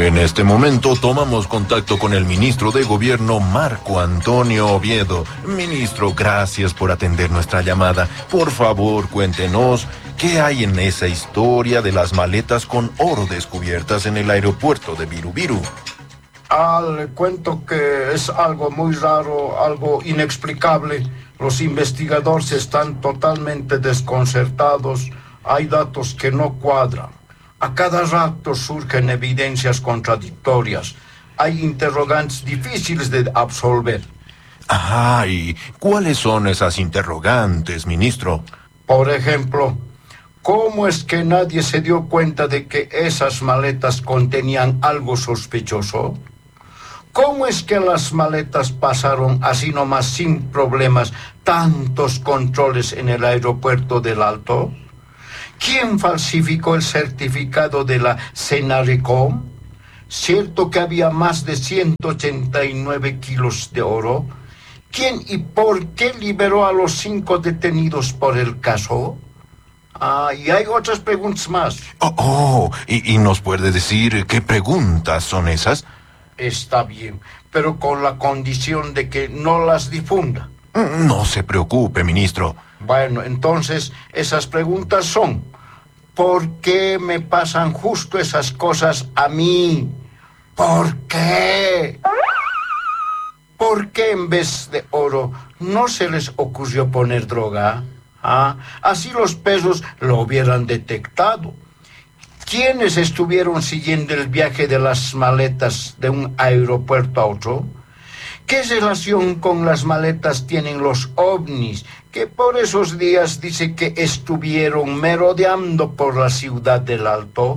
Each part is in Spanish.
En este momento tomamos contacto con el ministro de Gobierno, Marco Antonio Oviedo. Ministro, gracias por atender nuestra llamada. Por favor, cuéntenos, ¿qué hay en esa historia de las maletas con oro descubiertas en el aeropuerto de Viru-Viru? Le cuento que es algo muy raro, algo inexplicable. Los investigadores están totalmente desconcertados. Hay datos que no cuadran. A cada rato surgen evidencias contradictorias. Hay interrogantes difíciles de absolver. ¿Y cuáles son esas interrogantes, ministro? Por ejemplo, ¿cómo es que nadie se dio cuenta de que esas maletas contenían algo sospechoso? ¿Cómo es que las maletas pasaron así nomás sin problemas tantos controles en el aeropuerto del Alto? ¿Quién falsificó el certificado de la Senaricom? ¿Cierto que había más de 189 kilos de oro? ¿Quién y por qué liberó a los 5 detenidos por el caso? Y hay otras preguntas más. ¿Y nos puede decir qué preguntas son esas? Está bien, pero con la condición de que no las difunda. No se preocupe, ministro. Bueno, entonces esas preguntas son: ¿por qué me pasan justo esas cosas a mí? ¿Por qué? ¿Por qué en vez de oro no se les ocurrió poner droga? Así los perros lo hubieran detectado. ¿Quiénes estuvieron siguiendo el viaje de las maletas de un aeropuerto a otro? ¿Qué relación con las maletas tienen los ovnis, que por esos días dice que estuvieron merodeando por la ciudad del Alto?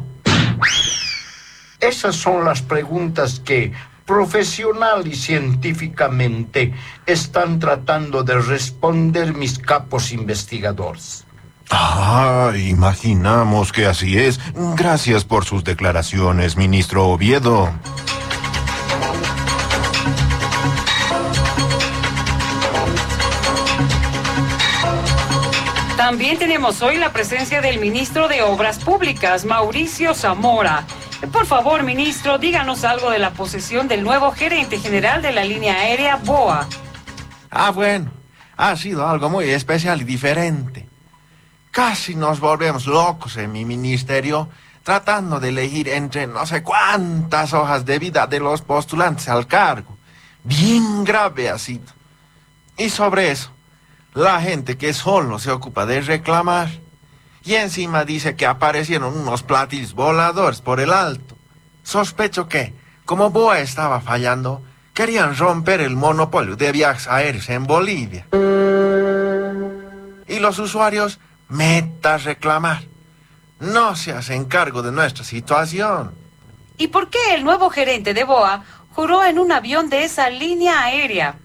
Esas son las preguntas que, profesional y científicamente, están tratando de responder mis capos investigadores. Imaginamos que así es. Gracias por sus declaraciones, ministro Oviedo. También tenemos hoy la presencia del ministro de Obras Públicas, Mauricio Zamora. Por favor, ministro, díganos algo de la posesión del nuevo gerente general de la línea aérea BOA. Bueno, ha sido algo muy especial y diferente. Casi nos volvemos locos en mi ministerio tratando de elegir entre no sé cuántas hojas de vida de los postulantes al cargo. Bien grave ha sido. Y sobre eso, la gente que solo se ocupa de reclamar y encima dice que aparecieron unos platillos voladores por el Alto. Sospecho que, como BOA estaba fallando, querían romper el monopolio de viajes aéreos en Bolivia. Y los usuarios, meta a reclamar. No se hacen cargo de nuestra situación. ¿Y por qué el nuevo gerente de BOA juró en un avión de esa línea aérea?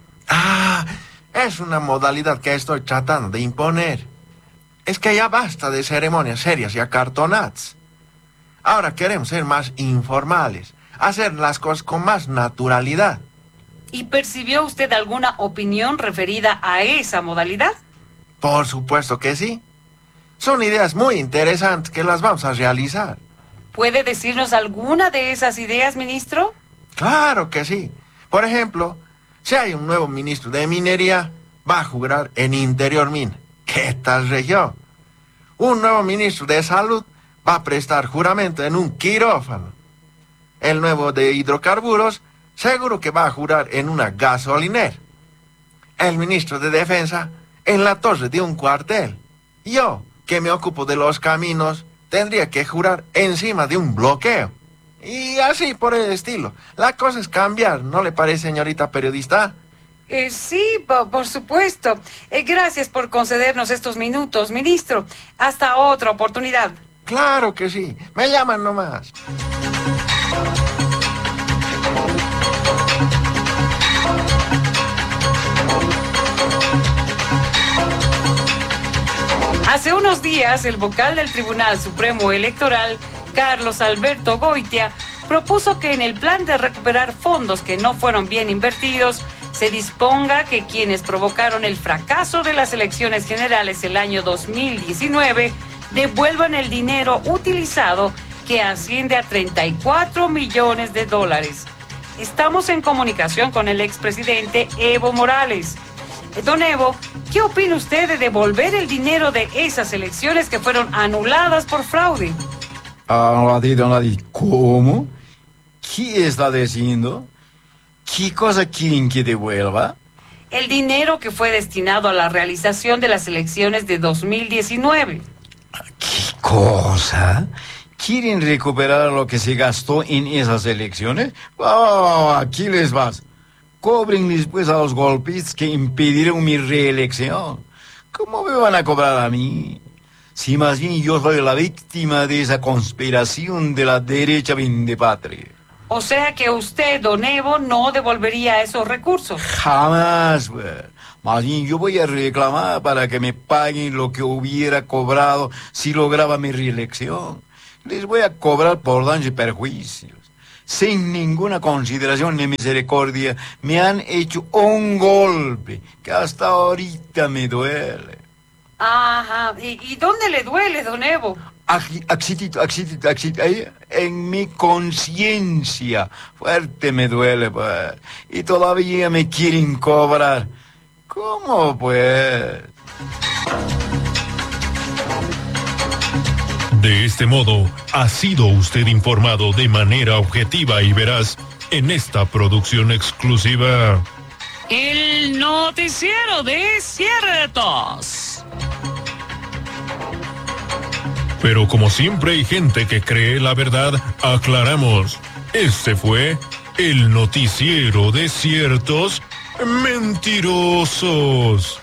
Es una modalidad que estoy tratando de imponer. Es que ya basta de ceremonias serias y acartonadas. Ahora queremos ser más informales, hacer las cosas con más naturalidad. ¿Y percibió usted alguna opinión referida a esa modalidad? Por supuesto que sí. Son ideas muy interesantes que las vamos a realizar. ¿Puede decirnos alguna de esas ideas, ministro? Claro que sí. Por ejemplo, si hay un nuevo ministro de Minería, va a jurar en Interior Mina. ¿Qué tal región? Un nuevo ministro de Salud va a prestar juramento en un quirófano. El nuevo de Hidrocarburos seguro que va a jurar en una gasolinera. El ministro de Defensa en la torre de un cuartel. Yo, que me ocupo de los caminos, tendría que jurar encima de un bloqueo. Y así por el estilo. La cosa es cambiar, ¿no le parece, señorita periodista? Sí, por supuesto. Gracias por concedernos estos minutos, ministro. Hasta otra oportunidad. Claro que sí. Me llaman nomás. Hace unos días, el vocal del Tribunal Supremo Electoral, Carlos Alberto Goitia, propuso que en el plan de recuperar fondos que no fueron bien invertidos, se disponga que quienes provocaron el fracaso de las elecciones generales el año 2019 devuelvan el dinero utilizado que asciende a 34 millones de dólares. Estamos en comunicación con el expresidente Evo Morales. Don Evo, ¿qué opina usted de devolver el dinero de esas elecciones que fueron anuladas por fraude? ¿Cómo? ¿Qué está diciendo? ¿Qué cosa quieren que devuelva? El dinero que fue destinado a la realización de las elecciones de 2019. ¿Qué cosa? ¿Quieren recuperar lo que se gastó en esas elecciones? Aquí les vas. Cóbrenles pues a los golpistas que impidieron mi reelección. ¿Cómo me van a cobrar a mí? Si más bien yo soy la víctima de esa conspiración de la derecha vendepatria. O sea que usted, don Evo, no devolvería esos recursos. Jamás, pues. Más bien yo voy a reclamar para que me paguen lo que hubiera cobrado si lograba mi reelección. Les voy a cobrar por daños y perjuicios. Sin ninguna consideración ni misericordia, me han hecho un golpe que hasta ahorita me duele. Ajá. ¿Y dónde le duele, don Evo? Aquí, ahí, en mi conciencia. Fuerte me duele, pues. Y todavía me quieren cobrar. ¿Cómo, pues? De este modo, ha sido usted informado de manera objetiva y veraz en esta producción exclusiva. El noticiero de Ciertos. Pero como siempre hay gente que cree la verdad, aclaramos. Este fue el noticiero de ciertos mentirosos.